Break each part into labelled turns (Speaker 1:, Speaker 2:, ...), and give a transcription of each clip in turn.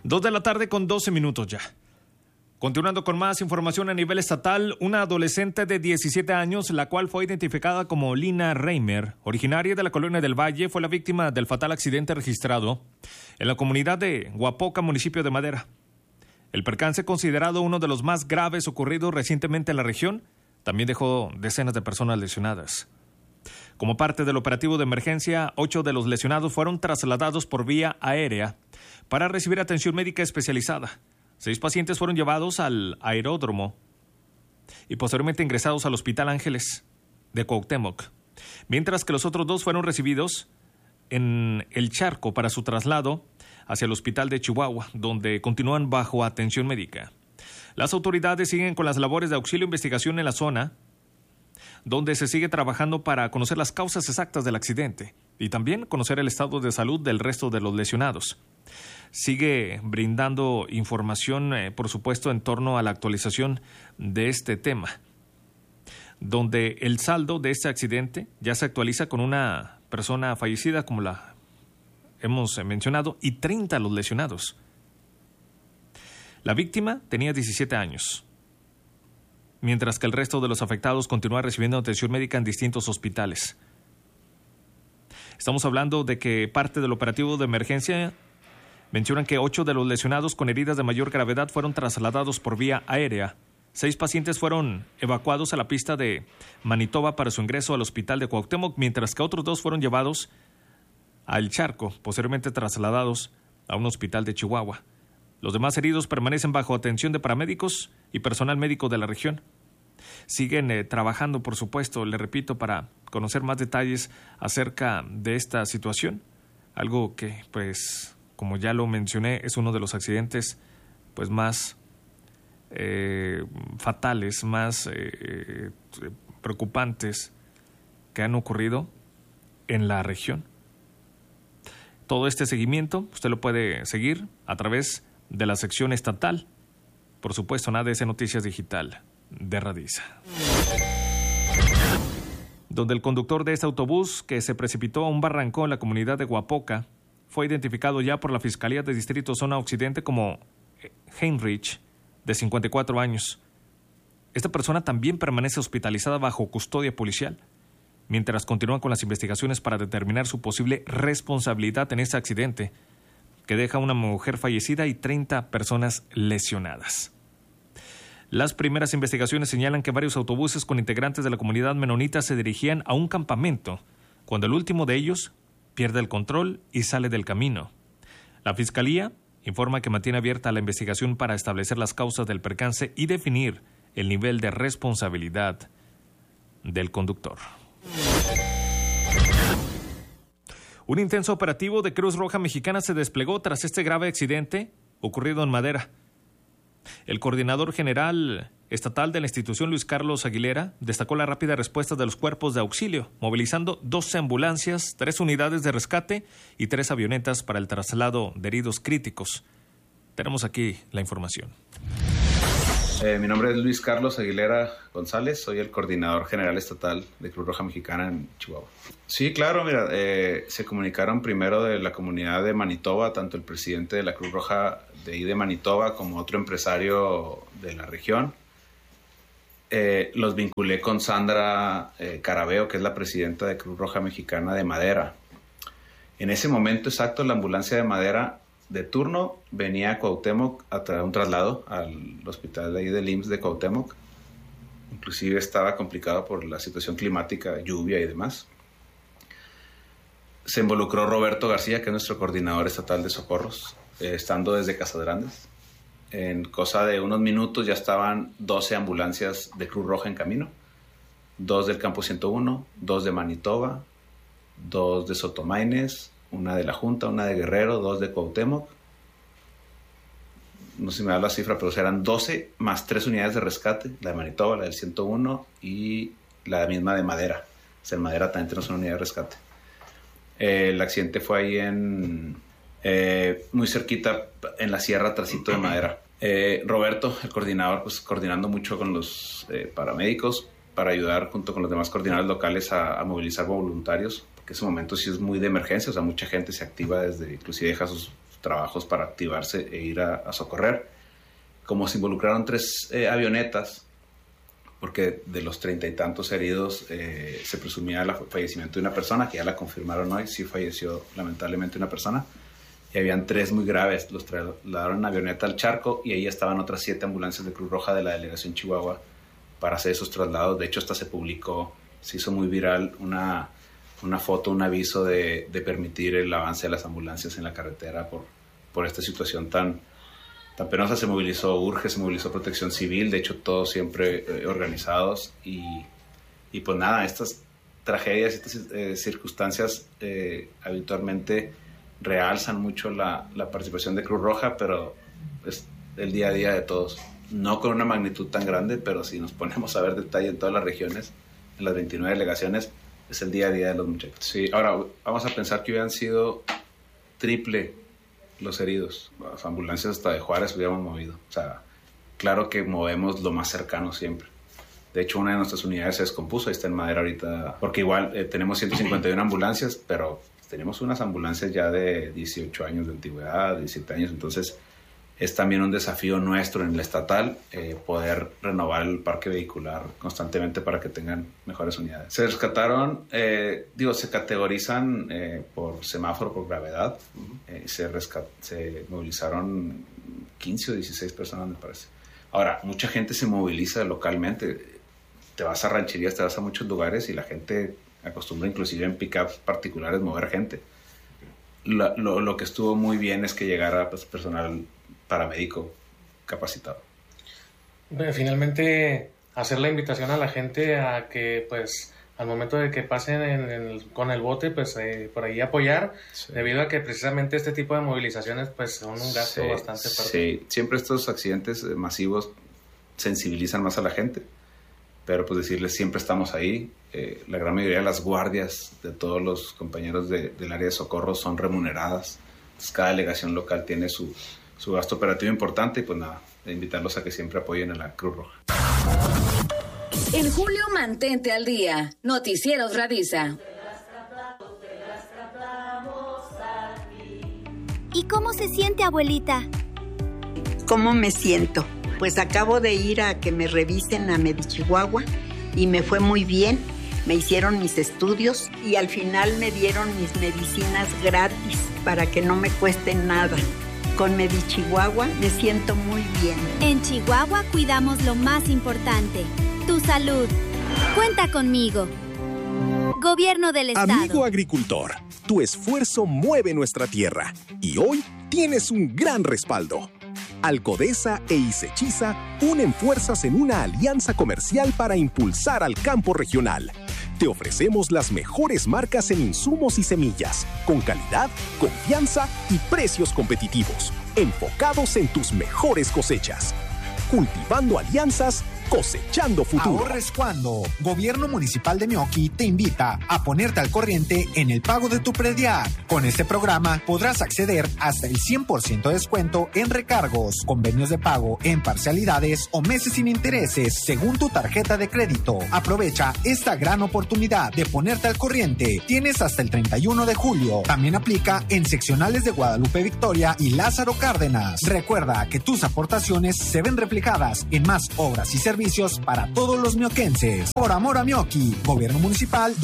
Speaker 1: 2:12 p.m. ya. Continuando con más información a nivel estatal, una adolescente de 17 años, la cual fue identificada como Lina Reimer, originaria de la Colonia del Valle, fue la víctima del fatal accidente registrado en la comunidad de Huapoca, municipio de Madera. El percance, considerado uno de los más graves ocurridos recientemente en la región, también dejó decenas de personas lesionadas. Como parte del operativo de emergencia, 8 de los lesionados fueron trasladados por vía aérea para recibir atención médica especializada. 6 pacientes fueron llevados al aeródromo y posteriormente ingresados al Hospital Ángeles de Cuauhtémoc, mientras que los otros 2 fueron recibidos en El Charco para su traslado hacia el Hospital de Chihuahua, donde continúan bajo atención médica. Las autoridades siguen con las labores de auxilio e investigación en la zona, donde se sigue trabajando para conocer las causas exactas del accidente y también conocer el estado de salud del resto de los lesionados. Sigue brindando información, por supuesto, en torno a la actualización de este tema, donde el saldo de este accidente ya se actualiza con una persona fallecida, como la hemos mencionado, y 30 los lesionados. La víctima tenía 17 años, mientras que el resto de los afectados continúa recibiendo atención médica en distintos hospitales. Estamos hablando de que parte del operativo de emergencia mencionan que 8 de los lesionados con heridas de mayor gravedad fueron trasladados por vía aérea. 6 pacientes fueron evacuados a la pista de Manitoba para su ingreso al hospital de Cuauhtémoc, mientras que otros 2 fueron llevados a El Charco, posteriormente trasladados a un hospital de Chihuahua. Los demás heridos permanecen bajo atención de paramédicos y personal médico de la región. Siguen trabajando, por supuesto, le repito, para conocer más detalles acerca de esta situación. Algo que, pues, como ya lo mencioné, es uno de los accidentes pues más fatales, más preocupantes que han ocurrido en la región. Todo este seguimiento usted lo puede seguir a través de la sección estatal, por supuesto, en ADS Noticias Digital de Radiza, donde el conductor de este autobús que se precipitó a un barranco en la comunidad de Huapoca fue identificado ya por la Fiscalía de Distrito Zona Occidente como Heinrich, de 54 años. Esta persona también permanece hospitalizada bajo custodia policial, mientras continúan con las investigaciones para determinar su posible responsabilidad en este accidente, que deja a una mujer fallecida y 30 personas lesionadas. Las primeras investigaciones señalan que varios autobuses con integrantes de la comunidad menonita se dirigían a un campamento, cuando el último de ellos pierde el control y sale del camino. La Fiscalía informa que mantiene abierta la investigación para establecer las causas del percance y definir el nivel de responsabilidad del conductor. Un intenso operativo de Cruz Roja Mexicana se desplegó tras este grave accidente ocurrido en Madera. El coordinador general estatal de la institución, Luis Carlos Aguilera, destacó la rápida respuesta de los cuerpos de auxilio, movilizando 12 ambulancias, 3 unidades de rescate y 3 avionetas para el traslado de heridos críticos. Tenemos aquí la información.
Speaker 2: Mi nombre es Luis Carlos Aguilera González, soy el coordinador general estatal de Cruz Roja Mexicana en Chihuahua. Sí, claro, mira, se comunicaron primero de la comunidad de Manitoba, tanto el presidente de la Cruz Roja de ahí de Manitoba como otro empresario de la región. Los vinculé con Sandra Carabeo, que es la presidenta de Cruz Roja Mexicana de Madera. En ese momento exacto, la ambulancia de Madera de turno venía a Cuauhtémoc a un traslado al hospital de ahí del IMSS de Cuauhtémoc. Inclusive estaba complicado por la situación climática, lluvia y demás. Se involucró Roberto García, que es nuestro coordinador estatal de socorros, estando desde Casagrandes. En cosa de unos minutos ya estaban 12 ambulancias de Cruz Roja en camino. 2 del Campo 101, 2 de Manitoba, 2 de Sotomaines, una de la Junta, una de Guerrero, 2 de Cuauhtémoc. No sé si me da la cifra, pero eran 12 más 3 unidades de rescate, la de Manitoba, la del 101 y la misma de Madera. O sea, en Madera también tenemos una unidad de rescate. El accidente fue ahí muy cerquita, en la sierra trasito de Madera. Roberto, el coordinador, pues coordinando mucho con los paramédicos para ayudar junto con los demás coordinadores locales a movilizar voluntarios, porque ese momento sí es muy de emergencia, o sea, mucha gente se activa desde, inclusive deja sus trabajos para activarse e ir a socorrer. Como se involucraron 3 avionetas, porque de los 30 y tantos heridos se presumía el fallecimiento de una persona, que ya la confirmaron hoy, sí falleció lamentablemente una persona, y habían 3 muy graves, los trasladaron en avioneta al Charco, y ahí estaban otras 7 ambulancias de Cruz Roja de la delegación Chihuahua para hacer esos traslados. De hecho, hasta se publicó, se hizo muy viral una foto, un aviso de permitir el avance de las ambulancias en la carretera por esta situación tan penosa. Se movilizó URGE, se movilizó Protección Civil, de hecho todos siempre organizados, y pues nada, estas tragedias, estas circunstancias habitualmente realzan mucho la participación de Cruz Roja, pero es el día a día de todos, no con una magnitud tan grande, pero si nos ponemos a ver detalle en todas las regiones, en las 29 delegaciones, es el día a día de los muchachos. Sí, ahora vamos a pensar que hubieran sido triple los heridos. Las ambulancias hasta de Juárez hubiéramos movido. O sea, claro que movemos lo más cercano siempre. De hecho, una de nuestras unidades se descompuso, ahí está en Madera ahorita, porque igual tenemos 151 ambulancias, pero tenemos unas ambulancias ya de 18 años de antigüedad, 17 años, entonces es también un desafío nuestro en el estatal poder renovar el parque vehicular constantemente para que tengan mejores unidades. Se rescataron, se categorizan por semáforo, por gravedad. Se movilizaron 15 o 16 personas, me parece. Ahora, mucha gente se moviliza localmente. Te vas a rancherías, te vas a muchos lugares y la gente acostumbra inclusive en pick-ups particulares mover gente. Lo que estuvo muy bien es que llegara pues, personal paramédico capacitado.
Speaker 3: Finalmente, hacer la invitación a la gente a que, pues, al momento de que pasen con el bote, pues, por ahí apoyar, sí. Debido a que precisamente este tipo de movilizaciones, pues, son un gasto bastante fuerte.
Speaker 2: Sí, siempre estos accidentes masivos sensibilizan más a la gente, pero pues decirles, siempre estamos ahí. La gran mayoría de las guardias de todos los compañeros del área de socorro son remuneradas. Entonces, cada delegación local tiene su gasto operativo importante y pues nada, invitarlos a que siempre apoyen a la Cruz Roja.
Speaker 4: En julio, mantente al día. Noticieros Radisa.
Speaker 5: ¿Y cómo se siente, abuelita?
Speaker 6: ¿Cómo me siento? Pues acabo de ir a que me revisen a Medichihuahua y me fue muy bien. Me hicieron mis estudios y al final me dieron mis medicinas gratis para que no me cueste nada. Con Medichihuahua me siento muy bien.
Speaker 5: En Chihuahua cuidamos lo más importante, tu salud. Cuenta conmigo. Gobierno del Estado.
Speaker 7: Amigo agricultor, tu esfuerzo mueve nuestra tierra y hoy tienes un gran respaldo. Alcodesa e Isechiza unen fuerzas en una alianza comercial para impulsar al campo regional. Te ofrecemos las mejores marcas en insumos y semillas, con calidad, confianza y precios competitivos, enfocados en tus mejores cosechas. Cultivando alianzas, cosechando futuro.
Speaker 8: Ahorres cuando. Gobierno Municipal de Meoqui te invita a ponerte al corriente en el pago de tu predial. Con este programa podrás acceder hasta el 100% de descuento en recargos, convenios de pago en parcialidades o meses sin intereses según tu tarjeta de crédito. Aprovecha esta gran oportunidad de ponerte al corriente. Tienes hasta el 31 de julio. También aplica en seccionales de Guadalupe Victoria y Lázaro Cárdenas. Recuerda que tus aportaciones se ven reflejadas en más obras y servicios para todos los mioquenses. Por amor a Meoqui, Gobierno Municipal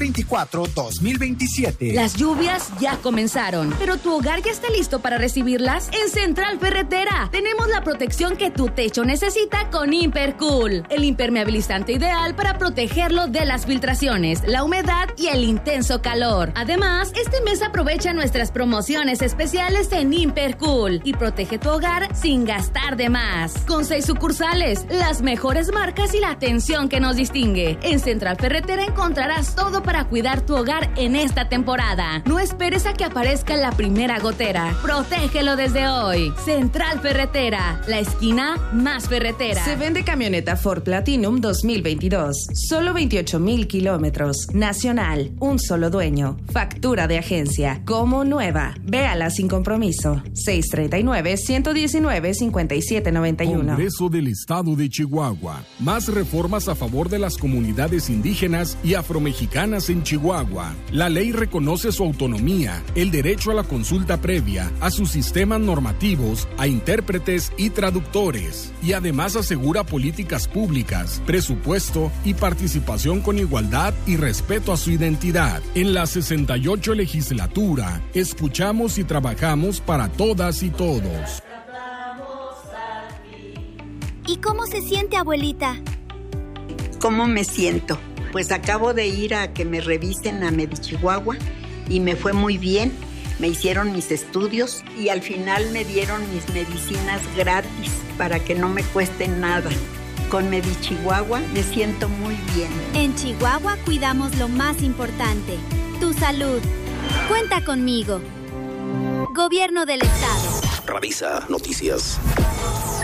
Speaker 8: 2024-2027.
Speaker 4: Las lluvias ya comenzaron, pero tu hogar ya está listo para recibirlas. En Central Ferretera tenemos la protección que tu techo necesita con Impercool, el impermeabilizante ideal para protegerlo de las filtraciones, la humedad y el intenso calor. Además, este mes aprovecha nuestras promociones especiales en Impercool y protege tu hogar sin gastar de más. Con 6 sucursales, las mejores marcas y la atención que nos distingue. En Central Ferretera encontrarás todo para cuidar tu hogar en esta temporada. No esperes a que aparezca la primera gotera. Protégelo desde hoy. Central Ferretera, la esquina más ferretera.
Speaker 9: Se vende camioneta Ford Platinum 2022. Solo 28,000 kilómetros. Nacional. Un solo dueño. Factura de agencia. Como nueva. Véala sin compromiso. 639-119-5791.
Speaker 10: Congreso del Estado de Chihuahua. Chihuahua. Más reformas a favor de las comunidades indígenas y afromexicanas en Chihuahua. La ley reconoce su autonomía, el derecho a la consulta previa, a sus sistemas normativos, a intérpretes y traductores. Y además asegura políticas públicas, presupuesto y participación con igualdad y respeto a su identidad. En la 68 legislatura, escuchamos y trabajamos para todas y todos.
Speaker 5: ¿Y cómo se siente, abuelita?
Speaker 6: ¿Cómo me siento? Pues acabo de ir a que me revisen a Medichihuahua y me fue muy bien. Me hicieron mis estudios y al final me dieron mis medicinas gratis para que no me cuesten nada. Con Medichihuahua me siento muy bien.
Speaker 5: En Chihuahua cuidamos lo más importante, tu salud. Cuenta conmigo. Gobierno del Estado.
Speaker 7: Radisa Noticias.